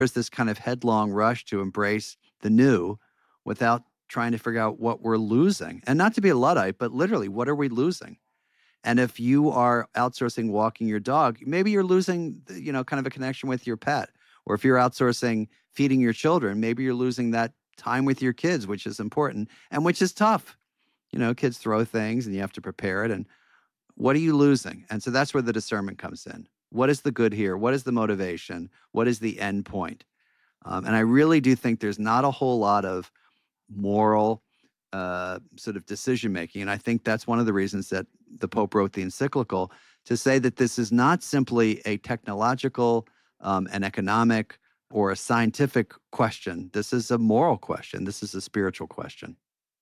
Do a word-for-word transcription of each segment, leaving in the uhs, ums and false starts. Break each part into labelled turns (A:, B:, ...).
A: There's this kind of headlong rush to embrace the new without trying to figure out what we're losing. And not to be a Luddite, but literally, what are we losing? And if you are outsourcing walking your dog, maybe you're losing, you know, kind of a connection with your pet. Or if you're outsourcing feeding your children, maybe you're losing that time with your kids, which is important and which is tough. You know, kids throw things and you have to prepare it. And what are you losing? And so that's where the discernment comes in. What is the good here? What is the motivation? What is the end point? Um, and I really do think there's not a whole lot of moral uh, sort of decision making. And I think that's one of the reasons that the Pope wrote the encyclical, to say that this is not simply a technological, um, an economic, or a scientific question. This is a moral question. This is a spiritual question.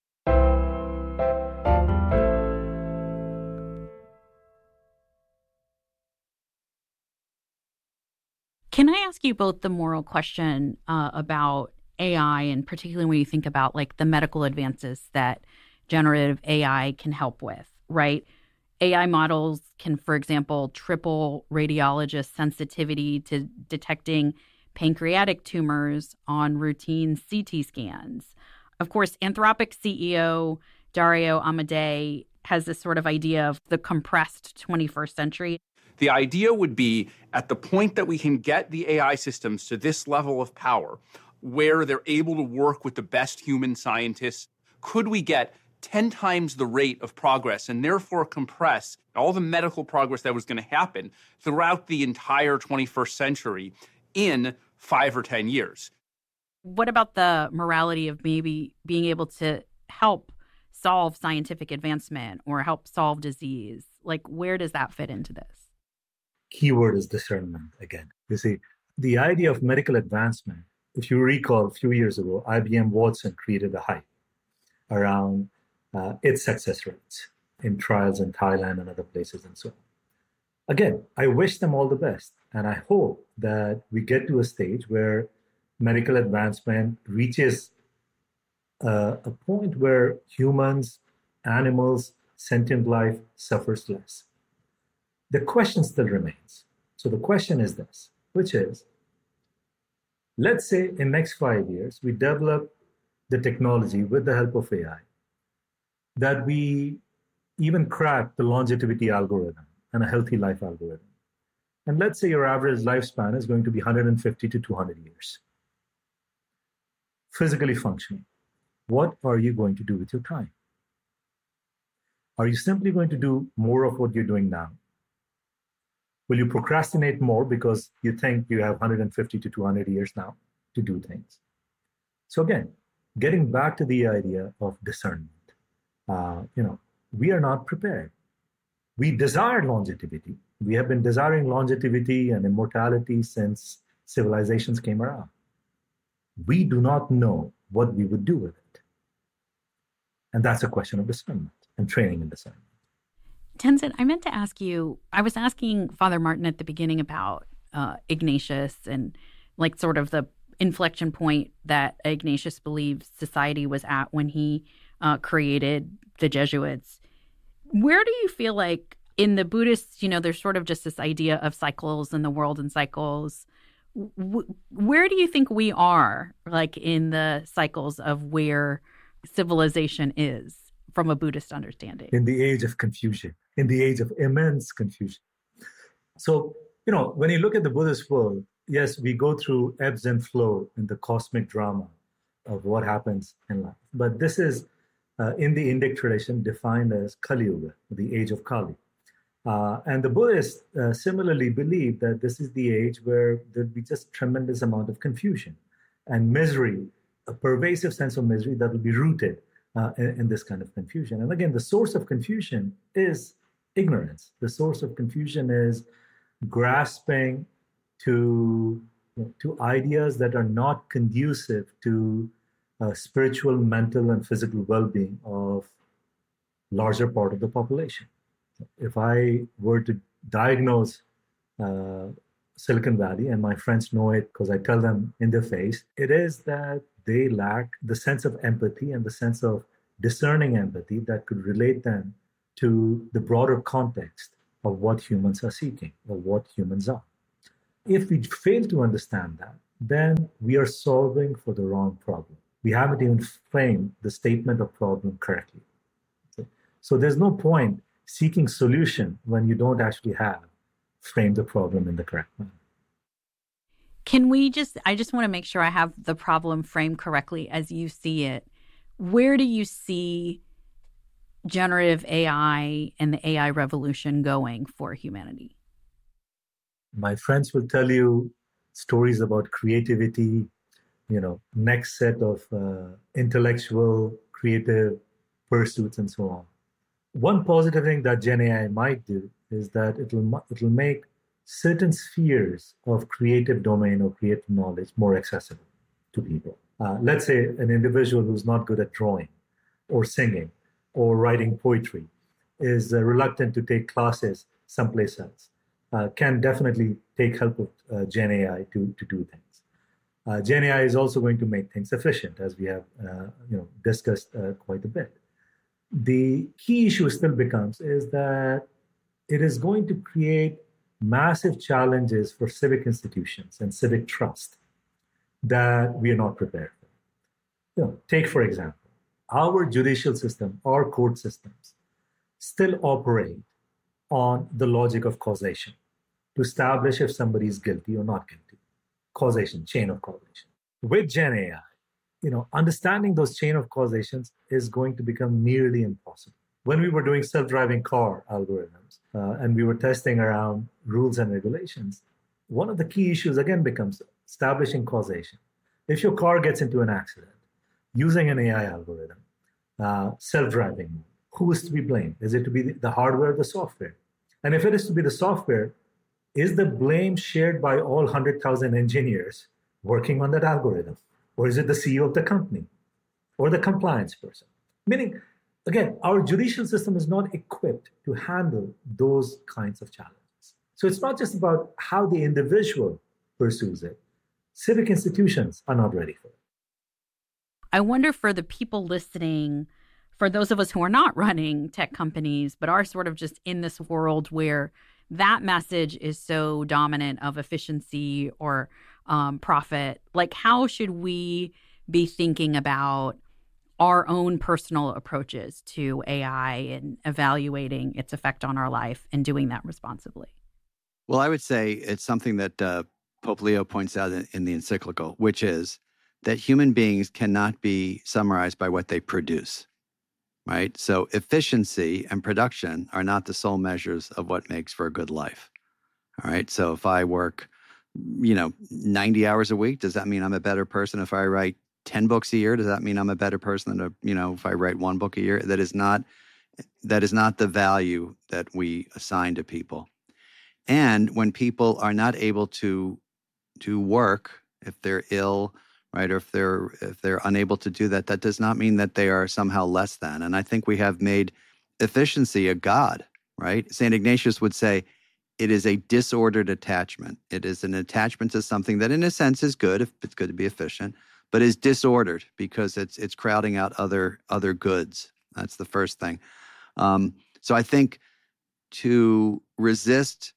B: Can I ask you both the moral question uh, about A I, and particularly when you think about like the medical advances that generative A I can help with, right? A I models can, for example, triple radiologist sensitivity to detecting pancreatic tumors on routine C T scans. Of course, Anthropic C E O Dario Amodei has this sort of idea of the compressed twenty-first century.
C: The idea would be at the point that we can get the A I systems to this level of power, where they're able to work with the best human scientists, could we get ten times the rate of progress and therefore compress all the medical progress that was going to happen throughout the entire twenty-first century in five or ten years?
B: What about the morality of maybe being able to help solve scientific advancement or help solve disease? Like, where does that fit into this?
D: Keyword is discernment again. You see, the idea of medical advancement, if you recall a few years ago, I B M Watson created a hype around uh, its success rates in trials in Thailand and other places and so on. Again, I wish them all the best. And I hope that we get to a stage where medical advancement reaches uh, a point where humans, animals, sentient life suffers less. The question still remains. So the question is this, which is, let's say in next five years, we develop the technology with the help of A I, that we even crack the longevity algorithm and a healthy life algorithm. And let's say your average lifespan is going to be one hundred fifty to two hundred years. Physically functioning. What are you going to do with your time? Are you simply going to do more of what you're doing now? Will you procrastinate more because you think you have one hundred fifty to two hundred years now to do things? So again, getting back to the idea of discernment, uh, you know, we are not prepared. We desire longevity. We have been desiring longevity and immortality since civilizations came around. We do not know what we would do with it. And that's a question of discernment and training in discernment.
B: Tenzin, I meant to ask you, I was asking Father Martin at the beginning about uh, Ignatius and like sort of the inflection point that Ignatius believes society was at when he uh, created the Jesuits. Where do you feel like in the Buddhists, you know, there's sort of just this idea of cycles and the world and cycles. W- where do you think we are, like in the cycles of where civilization is from a Buddhist understanding?
D: In the age of confusion, in the age of immense confusion. So, you know, when you look at the Buddhist world, yes, we go through ebbs and flow in the cosmic drama of what happens in life. But this is, uh, in the Indic tradition, defined as Kali Yuga, the age of Kali. Uh, and the Buddhists uh, similarly believe that this is the age where there'll be just tremendous amount of confusion and misery, a pervasive sense of misery that will be rooted uh, in, in this kind of confusion. And again, the source of confusion is ignorance. The source of confusion is grasping to, you know, to ideas that are not conducive to uh, spiritual, mental, and physical well-being of larger part of the population. If I were to diagnose uh, Silicon Valley, and my friends know it because I tell them in their face, it is that they lack the sense of empathy and the sense of discerning empathy that could relate them to the broader context of what humans are seeking or what humans are. If we fail to understand that, then we are solving for the wrong problem. We haven't even framed the statement of problem correctly. Okay? So there's no point seeking solution when you don't actually have framed the problem in the correct manner.
B: Can we just, I just want to make sure I have the problem framed correctly as you see it. Where do you see generative A I and the A I revolution going for humanity?
D: My friends will tell you stories about creativity, you know, next set of uh, intellectual, creative pursuits and so on. One positive thing that Gen A I might do is that it'll it'll make certain spheres of creative domain or creative knowledge more accessible to people. Uh, let's say an individual who's not good at drawing or singing or writing poetry is uh, reluctant to take classes someplace else, uh, can definitely take help of uh, Gen A I to, to do things. Uh, Gen A I is also going to make things efficient, as we have uh, you know, discussed uh, quite a bit. The key issue still becomes is that it is going to create massive challenges for civic institutions and civic trust that we are not prepared for. You know, take, for example, our judicial system, our court systems, still operate on the logic of causation to establish if somebody is guilty or not guilty. Causation, chain of causation. With Gen A I, you know, understanding those chain of causations is going to become nearly impossible. When we were doing self-driving car algorithms uh, and we were testing around rules and regulations, one of the key issues again becomes establishing causation. If your car gets into an accident using an A I algorithm, uh, self-driving, who is to be blamed? Is it to be the hardware or the software? And if it is to be the software, is the blame shared by all one hundred thousand engineers working on that algorithm? Or is it the C E O of the company or the compliance person? Meaning, again, our judicial system is not equipped to handle those kinds of challenges. So it's not just about how the individual pursues it. Civic institutions are not ready for it.
B: I wonder for the people listening, for those of us who are not running tech companies, but are sort of just in this world where that message is so dominant of efficiency or um, profit, like how should we be thinking about our own personal approaches to A I and evaluating its effect on our life and doing that responsibly?
A: Well, I would say it's something that uh, Pope Leo points out in, in the encyclical, which is that human beings cannot be summarized by what they produce, right? So efficiency and production are not the sole measures of what makes for a good life, all right? So if I work, you know, ninety hours a week, does that mean I'm a better person? If I write ten books a year, does that mean I'm a better person than, a, you know, if I write one book a year? That is not, that is not the value that we assign to people. And when people are not able to to work, if they're ill, right, or if they're if they're unable to do that, that does not mean that they are somehow less than. And I think we have made efficiency a god, right? Saint Ignatius would say it is a disordered attachment. It is an attachment to something that, in a sense, is good if it's good to be efficient, but is disordered because it's it's crowding out other other goods. That's the first thing. Um, so I think to resist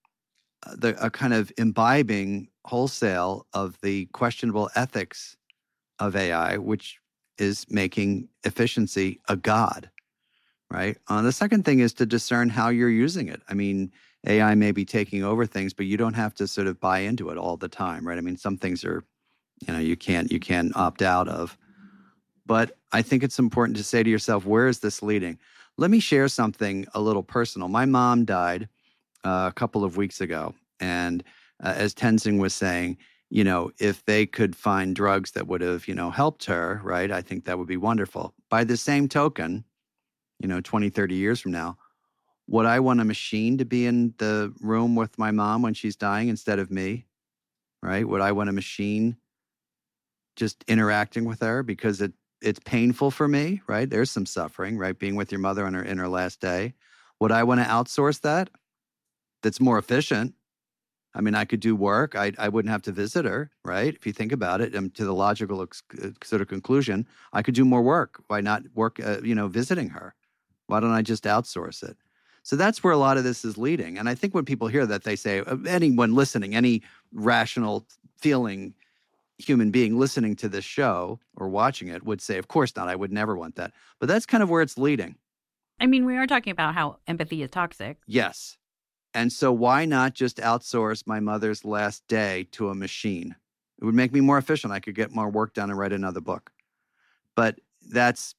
A: the a kind of imbibing wholesale of the questionable ethics of A I, which is making efficiency a god, right? Uh, the second thing is to discern how you're using it. I mean, A I may be taking over things, but you don't have to sort of buy into it all the time, right? I mean, some things are, you know, you can't you can't opt out of. But I think it's important to say to yourself, where is this leading? Let me share something a little personal. My mom died uh, a couple of weeks ago, and uh, as Tenzing was saying, you know, if they could find drugs that would have, you know, helped her, right, I think that would be wonderful. By the same token, you know, twenty, thirty years from now, would I want a machine to be in the room with my mom when she's dying instead of me, right? Would I want a machine just interacting with her because it it's painful for me, right? There's some suffering, right? Being with your mother on her in her last day. Would I want to outsource that? That's more efficient. I mean, I could do work. I I wouldn't have to visit her, right? If you think about it, um, to the logical ex- sort of conclusion, I could do more work. Why not work, uh, you know, visiting her? Why don't I just outsource it? So that's where a lot of this is leading. And I think when people hear that, they say, anyone listening, any rational feeling human being listening to this show or watching it would say, of course not, I would never want that. But that's kind of where it's leading.
B: I mean, we are talking about how empathy is toxic.
A: Yes. And so why not just outsource my mother's last day to a machine? It would make me more efficient. I could get more work done and write another book. But that's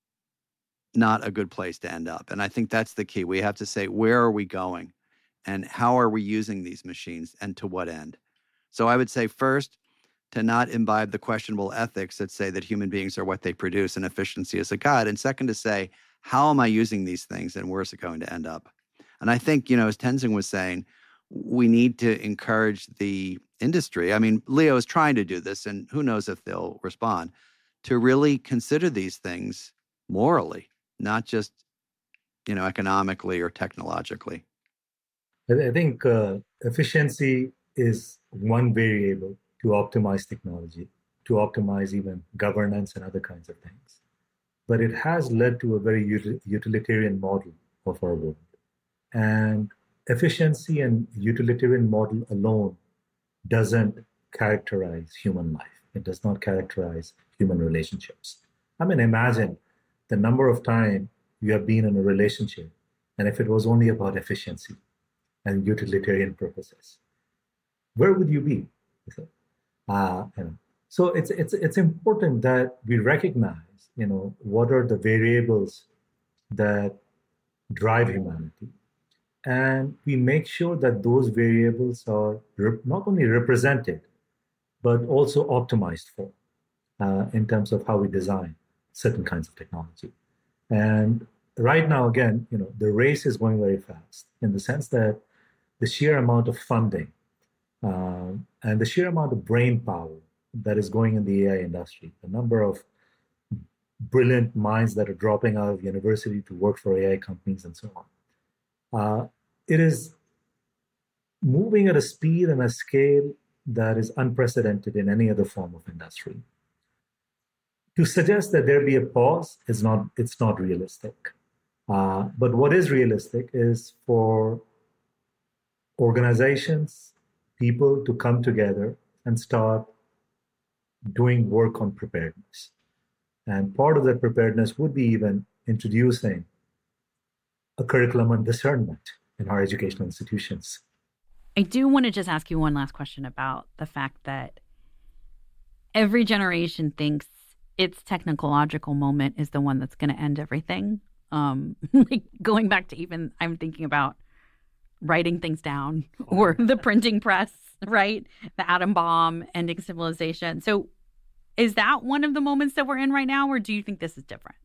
A: not a good place to end up. And I think that's the key. We have to say, where are we going? And how are we using these machines and to what end? So I would say first, to not imbibe the questionable ethics that say that human beings are what they produce and efficiency is a god. And second, to say, how am I using these things and where's it going to end up? And I think, you know, as Tenzin was saying, we need to encourage the industry. I mean, Leo is trying to do this, and who knows if they'll respond, to really consider these things morally, not just, you know, economically or technologically.
D: I think uh, efficiency is one variable to optimize technology, to optimize even governance and other kinds of things. But it has led to a very utilitarian model of our world. And efficiency and utilitarian model alone doesn't characterize human life. It does not characterize human relationships. I mean, imagine the number of times you have been in a relationship, and if it was only about efficiency and utilitarian purposes, where would you be? Uh, and so it's it's it's important that we recognize, you know, what are the variables that drive humanity, and we make sure that those variables are rep- not only represented, but also optimized for uh, in terms of how we design certain kinds of technology. And right now, again, you know, the race is going very fast in the sense that the sheer amount of funding uh, and the sheer amount of brain power that is going in the A I industry, the number of brilliant minds that are dropping out of university to work for A I companies and so on. Uh, it is moving at a speed and a scale that is unprecedented in any other form of industry. To suggest that there be a pause is not, it's not realistic. Uh, but what is realistic is for organizations, people to come together and start doing work on preparedness. And part of that preparedness would be even introducing a curriculum on discernment in our educational institutions.
B: I do want to just ask you one last question about the fact that every generation thinks its technological moment is the one that's going to end everything. Um, like going back to even, I'm thinking about writing things down or the printing press, right? The atom bomb, ending civilization. So is that one of the moments that we're in right now, or do you think this is different?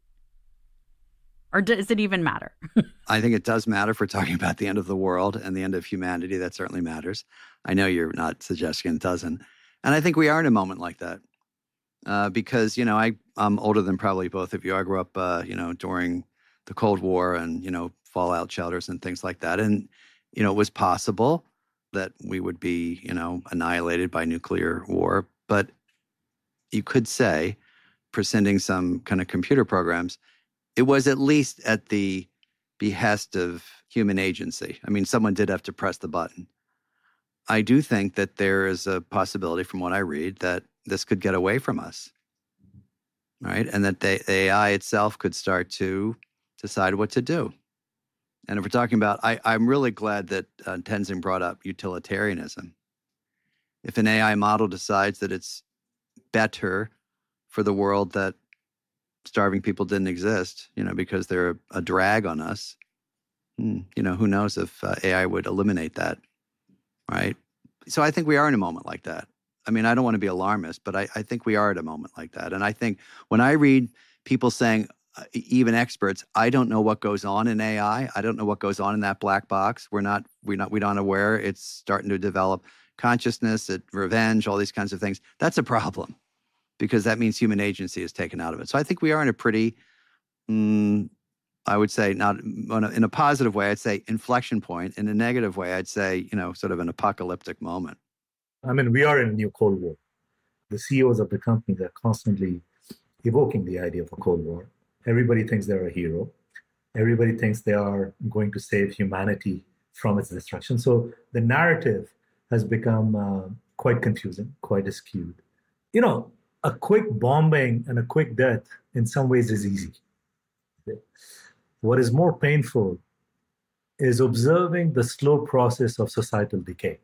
B: Or does it even matter?
A: I think it does matter if we're talking about the end of the world and the end of humanity. That certainly matters. I know you're not suggesting it doesn't. And I think we are in a moment like that. Uh, because, you know, I, I'm older than probably both of you. I grew up, uh, you know, during the Cold War and, you know, fallout shelters and things like that. And, you know, it was possible that we would be, you know, annihilated by nuclear war. But you could say, presenting some kind of computer programs, it was at least at the behest of human agency. I mean, someone did have to press the button. I do think that there is a possibility, from what I read, that this could get away from us, right? And that the A I itself could start to decide what to do. And if we're talking about, I, I'm really glad that uh, Tenzin brought up utilitarianism. If an A I model decides that it's better for the world that starving people didn't exist, you know, because they're a, a drag on us, hmm, you know, who knows if uh, A I would eliminate that, right? So I think we are in a moment like that. I mean, I don't want to be alarmist, but I, I think we are at a moment like that. And I think when I read people saying, uh, even experts, I don't know what goes on in A I. I don't know what goes on in that black box. We're not, we're not, we don't aware it's starting to develop consciousness, it, revenge, all these kinds of things. That's a problem because that means human agency is taken out of it. So I think we are in a pretty, mm, I would say, not in a positive way, I'd say inflection point. In a negative way, I'd say, you know, sort of an apocalyptic moment.
D: I mean, we are in a new Cold War. The C E Os of the companies are constantly evoking the idea of a Cold War. Everybody thinks they're a hero. Everybody thinks they are going to save humanity from its destruction. So the narrative has become uh, quite confusing, quite skewed. you know, a quick bombing and a quick death in some ways is easy. What is more painful is observing the slow process of societal decay,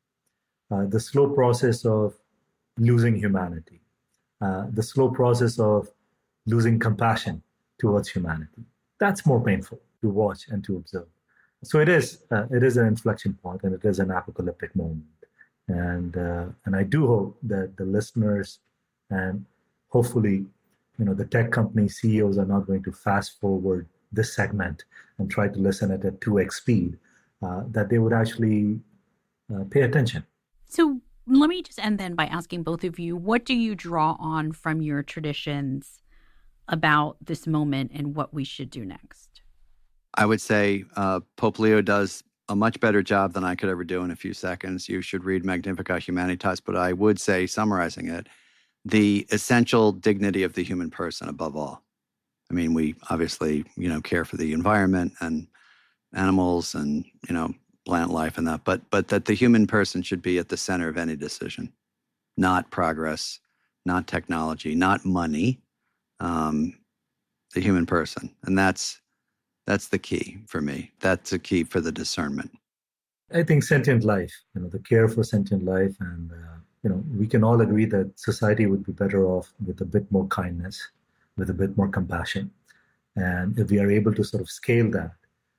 D: uh, the slow process of losing humanity, uh, the slow process of losing compassion towards humanity. That's more painful to watch and to observe. So it is, uh, it is an inflection point, and it is an apocalyptic moment. And uh, and I do hope that the listeners and hopefully, you know, the tech company C E Os are not going to fast forward this segment and try to listen at a two x speed, uh, that they would actually uh, pay attention.
B: So let me just end then by asking both of you, what do you draw on from your traditions about this moment and what we should do next?
A: I would say uh, Pope Leo does a much better job than I could ever do in a few seconds. You should read Magnificat Humanitas, but I would say, summarizing it, the essential dignity of the human person above all. I mean, we obviously, you know, care for the environment and animals and, you know, plant life and that, but but that the human person should be at the center of any decision, not progress, not technology, not money, um, the human person. And that's that's the key for me. That's the key for the discernment.
D: I think sentient life, you know, the care for sentient life, and, uh, you know, we can all agree that society would be better off with a bit more kindness, with a bit more compassion. And if we are able to sort of scale that,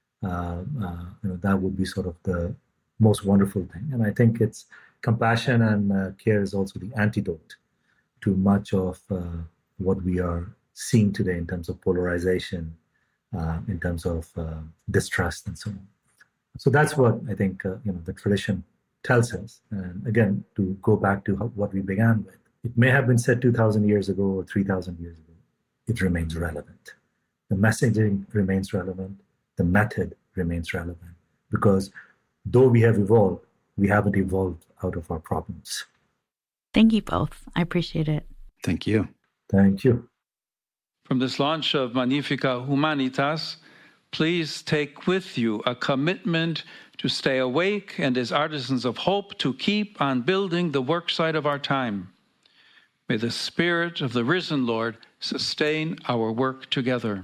D: uh, uh, you know, that would be sort of the most wonderful thing. And I think it's compassion and uh, care is also the antidote to much of uh, what we are seeing today in terms of polarization, uh, in terms of uh, distrust and so on. So that's what I think, uh, you know, the tradition tells us. And again, to go back to how, what we began with, it may have been said two thousand years ago or three thousand years ago. It remains relevant. The messaging remains relevant. The method remains relevant. Because though we have evolved, we haven't evolved out of our problems.
B: Thank you both. I appreciate it.
A: Thank you.
D: Thank you.
E: From this launch of Magnificat Humanitas, please take with you a commitment to stay awake and as artisans of hope to keep on building the worksite of our time. May the Spirit of the risen Lord sustain our work together.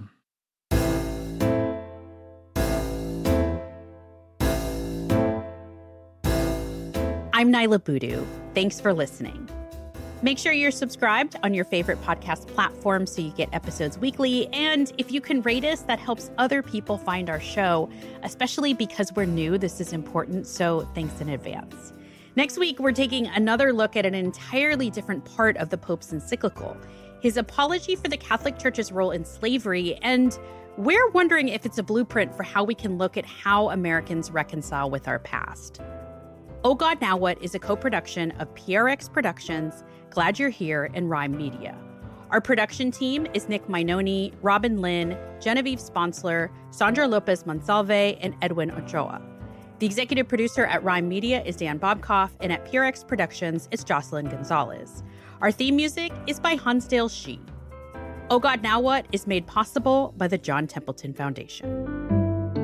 B: I'm Nyla Boodoo. Thanks for listening. Make sure you're subscribed on your favorite podcast platform so you get episodes weekly. And if you can rate us, that helps other people find our show, especially because we're new. This is important, so thanks in advance. Next week, we're taking another look at an entirely different part of the Pope's encyclical, his apology for the Catholic Church's role in slavery, and we're wondering if it's a blueprint for how we can look at how Americans reconcile with our past. Oh God, Now What is a co-production of P R X Productions, Glad You're Here, and Rhyme Media. Our production team is Nick Minoni, Robin Lynn, Genevieve Sponsler, Sandra Lopez Monsalve, and Edwin Ochoa. The executive producer at Rhyme Media is Dan Bobkoff, and at P R X Productions is Jocelyn Gonzalez. Our theme music is by Hansdale Shi. Oh God, Now What is made possible by the John Templeton Foundation.